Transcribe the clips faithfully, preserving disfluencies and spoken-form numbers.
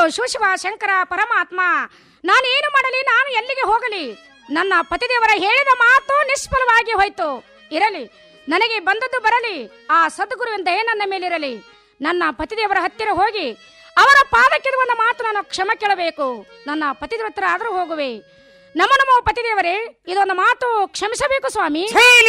ಶಿವಶಿವ ಶಂಕರ ಪರಮಾತ್ಮ, ನಾನು ಏನು ಮಾಡಲಿ, ನಾನು ಎಲ್ಲಿಗೆ ಹೋಗಲಿ? ನನ್ನ ಪತಿದೇವರ ಹೇಳಿದ ಮಾತು ನಿಷ್ಫಲವಾಗಿ ಹೋಯ್ತು. ಇರಲಿ, ನನಗೆ ಬಂದದ್ದು ಬರಲಿ, ಆ ಸದ್ಗುರುವಿನ ದಯೆ ನನ್ನ ಮೇಲಿರಲಿ. ನನ್ನ ಪತಿದೇವರ ಹತ್ತಿರ ಹೋಗಿ ಅವರ ಪಾದಕ್ಕೆ ಒಂದು ಮಾತು ನಾನು ಕ್ಷಮ ಕೇಳಬೇಕು. ನನ್ನ ಪತಿದೇವರ ಹತ್ರ ಆದರೂ ಹೋಗುವೆ. ನಮ ನಮೋ ಪತಿದೇವರೇ, ಇದೊಂದು ಮಾತು ಕ್ಷಮಿಸಬೇಕು ಸ್ವಾಮಿ.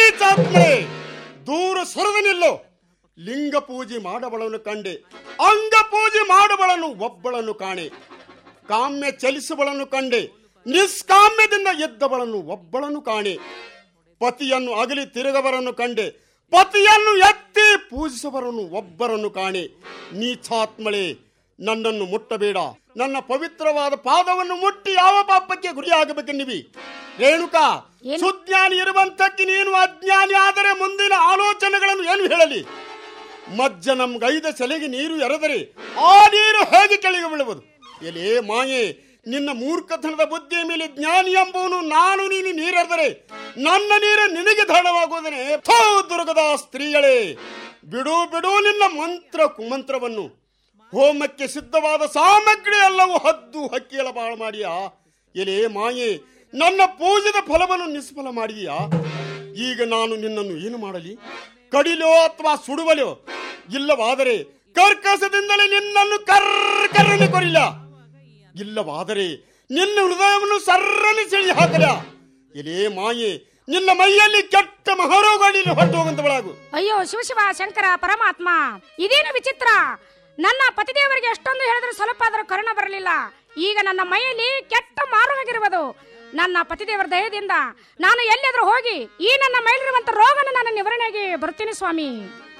ದೂರ ಸರದ ನಿಲ್ಲೋ. ಲಿಂಗ ಪೂಜೆ ಮಾಡಬಳನ್ನು ಕಂಡೆ, ಅಂಗ ಪೂಜೆ ಮಾಡಬಳನು ಒಬ್ಬಳನ್ನು ಕಾಣೆ. ಕಾಮ್ಯ ಚಲಿಸುವಳನ್ನು ಕಂಡೆ, ನಿಷ್ಕಾಮ್ಯದಿಂದ ಎದ್ದವಳನ್ನು ಒಬ್ಬಳನ್ನು ಕಾಣೆ. ಪತಿಯನ್ನು ಅಗಲಿ ತಿರುಗವರನ್ನು ಕಂಡೆ, ಪತಿಯನ್ನು ಎತ್ತಿ ಪೂಜಿಸುವವರನ್ನು ಒಬ್ಬರನ್ನು ಕಾಣೆ. ನೀಚಾತ್ಮಳೆ, ನನ್ನನ್ನು ಮುಟ್ಟಬೇಡ. ನನ್ನ ಪವಿತ್ರವಾದ ಪಾದವನ್ನು ಮುಟ್ಟಿ ಯಾವ ಪಾಪಕ್ಕೆ ಗುರಿಯಾಗಬೇಕೆನ್ನಿವಿ? ರೇಣುಕಾ, ಸುಜ್ಞಾನಿ ಇರುವಂತಕ್ಕೆ ನೀನು ಅಜ್ಞಾನಿ ಆದರೆ ಮುಂದಿನ ಆಲೋಚನೆಗಳನ್ನು ಏನು ಹೇಳಲಿ? ಮಜ್ಜನಂಗೈದ ಸೆಲೆಗೆ ನೀರು ಎರೆದರೆ ಆ ನೀರು ಹೇಗೆ ಕೆಳಗೆ ಬೀಳುವುದು? ಎಲೇ ಮಾಯೆ, ನಿನ್ನ ಮೂರ್ಖತನದ ಬುದ್ಧಿಯ ಮೇಲೆ ಜ್ಞಾನಿ ಎಂಬುವನು ನಾನು. ನೀನು ನೀರೆರೆದರೆ ನನ್ನ ನೀರು ನಿನಗೆ ಧಾರಣವಾಗುವುದನೆ. ಥೋ ದುರ್ಗದ ಸ್ತ್ರೀಯಳೇ, ಬಿಡು ಬಿಡು ನಿನ್ನ ಮಂತ್ರ ಕುಮಂತ್ರವನ್ನು. ಹೋಮಕ್ಕೆ ಸಿದ್ಧವಾದ ಸಾಮಗ್ರಿ ಎಲ್ಲವೂ ಹದ್ದು ಹಕ್ಕಿಯಳ ಬಾಳು ಮಾಡಿಯಾ? ಎಲೇ ಮಾಯೆ, ನನ್ನ ಪೂಜೆದ ಫಲವನ್ನು ನಿಷ್ಫಲ ಮಾಡಿದೀಯಾ? ಈಗ ನಾನು ನಿನ್ನನ್ನು ಏನು ಮಾಡಲಿ? ಕಡಿಲೋ ಅಥವಾ ಸುಡುವಲೋ? ಇಲ್ಲವಾದರೆ ಕರ್ಕಸದಿಂದಲೇ ನಿನ್ನನ್ನು ಕರ್ಕರನೆ ಕೊರಿಲ್ಲ. ಇಲ್ಲವಾದರೆ ನಿನ್ನ ಹೃದಯವನ್ನು ಸರ್ರನೆ ಸೆಳಿ ಹಾಕಲ. ಎಲೇ ಮಾಯೆ, ನಿನ್ನ ಮೈಯಲ್ಲಿ ಕೆಟ್ಟ ಮಹಾರೋಗಗಳನ್ನು ಹೊಟ್ಟು ಹೋಗುವಂತವಳಾಗು. ಅಯ್ಯೋ ಶಿವಶಿವ ಶಂಕರ ಪರಮಾತ್ಮ, ಇದೇನು ವಿಚಿತ್ರ! ನನ್ನ ಪತಿದೇವರಿಗೆ ಎಷ್ಟೊಂದು ಹೇಳಿದ್ರು ಸ್ವಲ್ಪ ಆದರೂ ಕರುಣ ಬರಲಿಲ್ಲ. ಈಗ ನನ್ನ ಮೈಯಲ್ಲಿ ಕೆಟ್ಟ ಮಾರುವಾಗಿರುವುದು. ನನ್ನ ಪತಿದೇವರ ದಯದಿಂದ ನಾನು ಎಲ್ಲಿಯಾದ್ರೂ ಹೋಗಿ ಈ ನನ್ನ ಮೈಲಿರುವಂತ ರೋಗನ ನಾನು ನಿವಾರಣೆಗೆ ಬರುತ್ತೇನೆ ಸ್ವಾಮಿ.